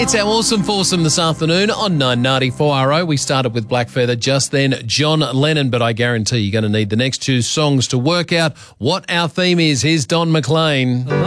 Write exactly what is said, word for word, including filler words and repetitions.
It's our awesome foursome this afternoon on nine ninety-four R O. We started with Black Feather, just then John Lennon, but I guarantee you're going to need the next two songs to work out what our theme is. Here's Don McLean.